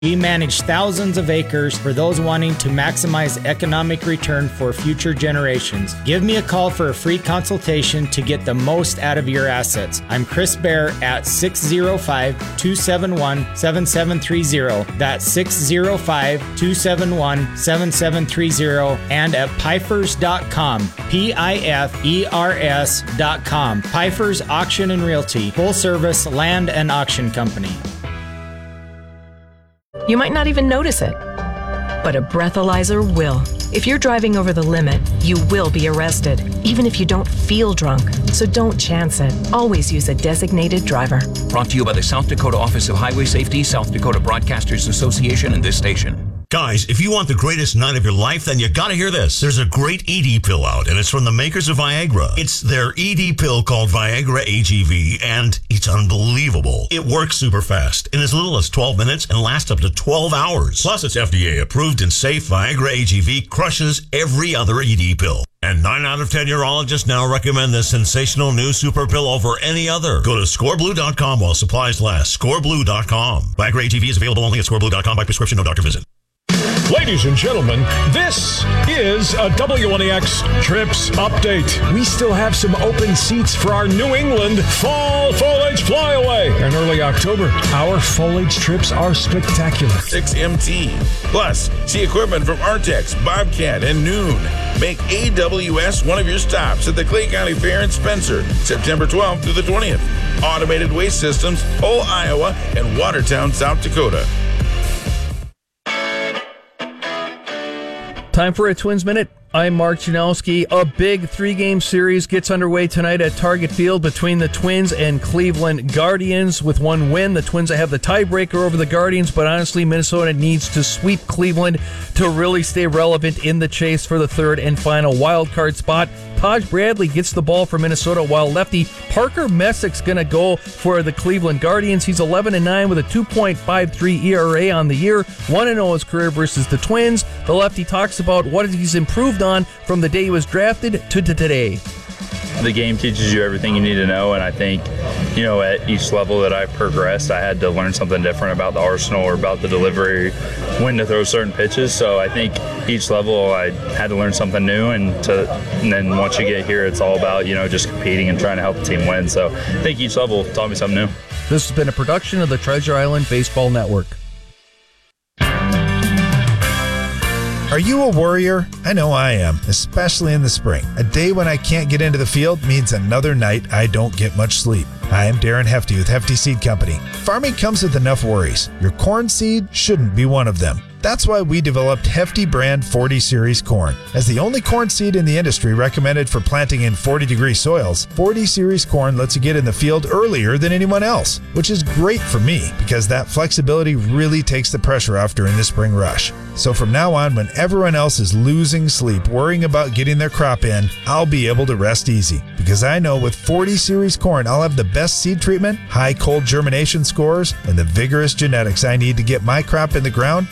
We manage thousands of acres for those wanting to maximize economic return for future generations. Give me a call for a free consultation to get the most out of your assets. I'm Chris Bear at 605-271-7730. That's 605-271-7730 and at Pifers.com. Pifers.com. Pifers Auction and Realty. Full service land and auction company. You might not even notice it, but a breathalyzer will. If you're driving over the limit, you will be arrested, even if you don't feel drunk. So don't chance it. Always use a designated driver. Brought to you by the South Dakota Office of Highway Safety, South Dakota Broadcasters Association, and this station. Guys, if you want the greatest night of your life, then you gotta hear this. There's a great ED pill out, and it's from the makers of Viagra. It's their ED pill called Viagra AGV, and it's unbelievable. It works super fast in as little as 12 minutes and lasts up to 12 hours. Plus, it's FDA approved and safe. Viagra AGV crushes every other ED pill. And 9 out of 10 urologists now recommend this sensational new super pill over any other. Go to scoreblue.com while supplies last. Scoreblue.com. Viagra AGV is available only at scoreblue.com by prescription, no doctor visit. Ladies and gentlemen, this is a WNEX Trips Update. We still have some open seats for our New England Fall Foliage Flyaway. In early October, our foliage trips are spectacular. 6MT. Plus, see equipment from Artex, Bobcat, and Noon. Make AWS one of your stops at the Clay County Fair in Spencer, September 12th through the 20th. Automated Waste Systems, Hull, Iowa, and Watertown, South Dakota. Time for a Twins Minute. I'm Mark Janowski. A big 3-game series gets underway tonight at Target Field between the Twins and Cleveland Guardians. With one win, the Twins have the tiebreaker over the Guardians, but honestly, Minnesota needs to sweep Cleveland to really stay relevant in the chase for the third and final wildcard spot. Taj Bradley gets the ball for Minnesota, while lefty Parker Messick's going to go for the Cleveland Guardians. He's 11-9 with a 2.53 ERA on the year, 1-0 his career versus the Twins. The lefty talks about what he's improved on from the day he was drafted to today. The game teaches you everything you need to know, and I think, at each level that I progressed, I had to learn something different about the arsenal or about the delivery, when to throw certain pitches. So I think each level I had to learn something new, and then once you get here, it's all about, just competing and trying to help the team win. So I think each level taught me something new. This has been a production of the Treasure Island Baseball Network. Are you a worrier? I know I am, especially in the spring. A day when I can't get into the field means another night I don't get much sleep. Hi, I'm Darren Hefty with Hefty Seed Company. Farming comes with enough worries. Your corn seed shouldn't be one of them. That's why we developed Hefty brand 40 Series corn. As the only corn seed in the industry recommended for planting in 40-degree soils, 40 Series corn lets you get in the field earlier than anyone else, which is great for me because that flexibility really takes the pressure off during the spring rush. So from now on, when everyone else is losing sleep worrying about getting their crop in, I'll be able to rest easy because I know with 40 Series corn, I'll have the best seed treatment, high cold germination scores, and the vigorous genetics I need to get my crop in the ground